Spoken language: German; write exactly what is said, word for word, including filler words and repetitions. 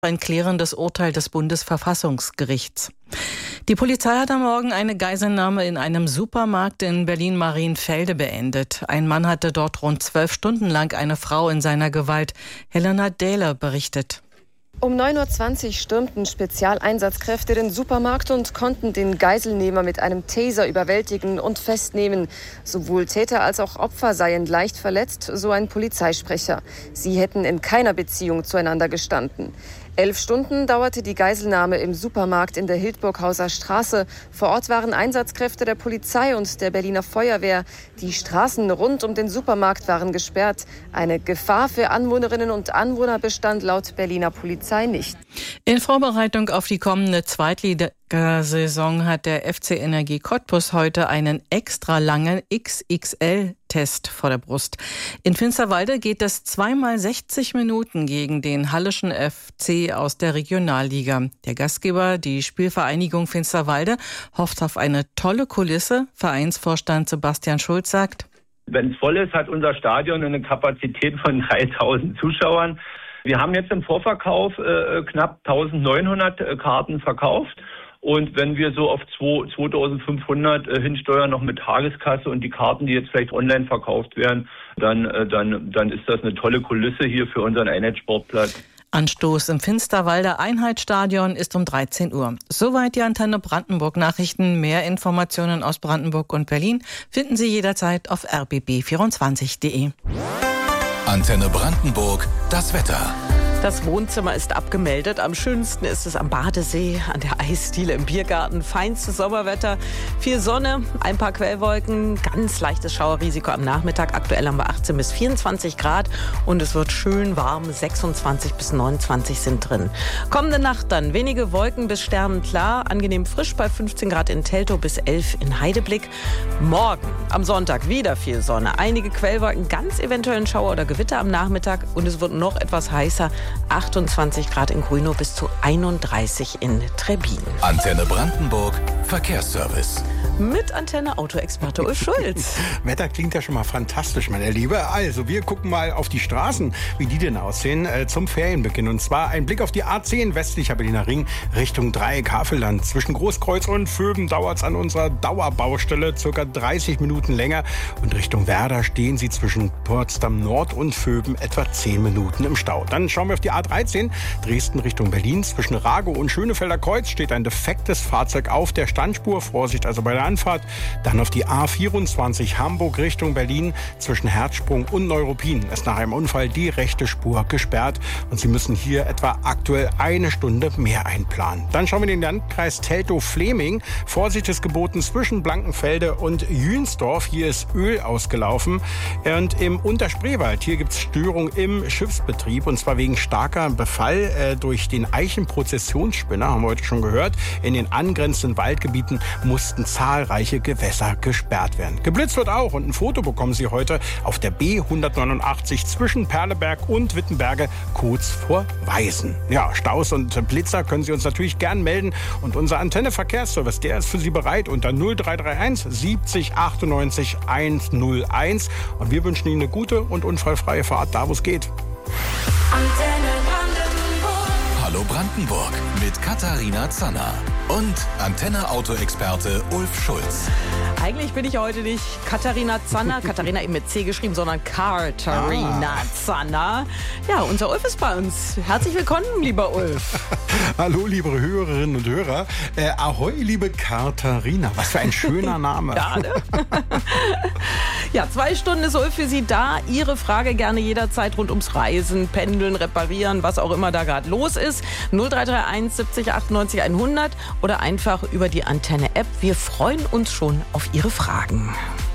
Ein klärendes Urteil des Bundesverfassungsgerichts. Die Polizei hat am Morgen eine Geiselnahme in einem Supermarkt in Berlin-Marienfelde beendet. Ein Mann hatte dort rund zwölf Stunden lang eine Frau in seiner Gewalt. Helena Dähler berichtet. Um neun Uhr zwanzig stürmten Spezialeinsatzkräfte den Supermarkt und konnten den Geiselnehmer mit einem Taser überwältigen und festnehmen. Sowohl Täter als auch Opfer seien leicht verletzt, so ein Polizeisprecher. Sie hätten in keiner Beziehung zueinander gestanden. Elf Stunden dauerte die Geiselnahme im Supermarkt in der Hildburghauser Straße. Vor Ort waren Einsatzkräfte der Polizei und der Berliner Feuerwehr. Die Straßen rund um den Supermarkt waren gesperrt. Eine Gefahr für Anwohnerinnen und Anwohner bestand laut Berliner Polizei nicht. In Vorbereitung auf die kommende Zweitligasaison hat der F C Energie Cottbus heute einen extra langen X X L-Test vor der Brust. In Finsterwalde geht es zweimal sechzig Minuten gegen den Halleschen F C aus der Regionalliga. Der Gastgeber, die Spielvereinigung Finsterwalde, hofft auf eine tolle Kulisse. Vereinsvorstand Sebastian Schulz sagt: Wenn es voll ist, hat unser Stadion eine Kapazität von dreitausend Zuschauern. Wir haben jetzt im Vorverkauf äh, knapp eintausendneunhundert äh, Karten verkauft. Und wenn wir so auf zweitausendfünfhundert äh, hinsteuern, noch mit Tageskasse und die Karten, die jetzt vielleicht online verkauft werden, dann, äh, dann, dann ist das eine tolle Kulisse hier für unseren Einheitssportplatz. Anstoß im Finsterwalder Einheitsstadion ist um dreizehn Uhr. Soweit die Antenne Brandenburg Nachrichten. Mehr Informationen aus Brandenburg und Berlin finden Sie jederzeit auf r b b vierundzwanzig punkt d e. Antenne Brandenburg, das Wetter. Das Wohnzimmer ist abgemeldet. Am schönsten ist es am Badesee, an der Eisdiele, im Biergarten. Feinstes Sommerwetter, viel Sonne, ein paar Quellwolken, ganz leichtes Schauerrisiko am Nachmittag. Aktuell haben wir achtzehn bis vierundzwanzig Grad und es wird schön warm. sechsundzwanzig bis neunundzwanzig sind drin. Kommende Nacht dann wenige Wolken bis sternenklar, angenehm frisch bei fünfzehn Grad in Teltow bis elf in Heideblick. Morgen am Sonntag wieder viel Sonne, einige Quellwolken, ganz eventuell ein Schauer oder Gewitter am Nachmittag und es wird noch etwas heißer. achtundzwanzig Grad in Grünow bis zu einunddreißig in Trebbin. Antenne Brandenburg, Verkehrsservice. Mit Antenne Autoexperte Ulf Schulz. Wetter klingt ja schon mal fantastisch, meine Liebe. Also, wir gucken mal auf die Straßen, wie die denn aussehen, äh, zum Ferienbeginn. Und zwar ein Blick auf die A zehn, westlicher Berliner Ring, Richtung Dreieck Havelland. Zwischen Großkreuz und Vöben dauert es an unserer Dauerbaustelle circa dreißig Minuten länger. Und Richtung Werder stehen Sie zwischen Potsdam Nord und Vöben etwa zehn Minuten im Stau. Dann schauen wir auf die A dreizehn, Dresden Richtung Berlin. Zwischen Ragow und Schönefelder Kreuz steht ein defektes Fahrzeug auf der Standspur. Vorsicht also bei der Anfahrt. Dann auf die A vierundzwanzig, Hamburg Richtung Berlin. Zwischen Herzsprung und Neuruppin ist nach einem Unfall die rechte Spur gesperrt. Und Sie müssen hier etwa aktuell eine Stunde mehr einplanen. Dann schauen wir in den Landkreis Teltow-Fleming. Vorsicht ist geboten zwischen Blankenfelde und Jünsdorf. Hier ist Öl ausgelaufen. Und im Unterspreewald, hier gibt es Störung im Schiffsbetrieb. Und zwar wegen starker Befall äh, durch den Eichenprozessionsspinner, haben wir heute schon gehört. In den angrenzenden Waldgebieten mussten zahlreiche Gewässer gesperrt werden. Geblitzt wird auch und ein Foto bekommen Sie heute auf der B hundertneunundachtzig zwischen Perleberg und Wittenberge, kurz vor Weißen. Ja, Staus und Blitzer können Sie uns natürlich gern melden und unser Antenne Verkehrsservice, der ist für Sie bereit unter null drei drei eins siebzig achtundneunzig hunderteins und wir wünschen Ihnen eine gute und unfallfreie Fahrt, da wo es geht. Antenne Brandenburg. Hallo Brandenburg mit Katharina Zanner und Antenne Autoexperte Ulf Schulz. Eigentlich bin ich heute nicht Katharina Zanner, Katharina eben mit C geschrieben, sondern Katharina ah. Zanner. Ja, unser Ulf ist bei uns. Herzlich willkommen, lieber Ulf. Hallo, liebe Hörerinnen und Hörer. Äh, ahoi, liebe Katharina. Was für ein schöner Name. Ja, ne? Ja, zwei Stunden ist Ulf für Sie da. Ihre Frage gerne jederzeit rund ums Reisen, Pendeln, Reparieren, was auch immer da gerade los ist. null drei drei eins siebzig achtundneunzig hundert oder einfach über die Antenne-App. Wir freuen uns schon auf Ihre Fragen.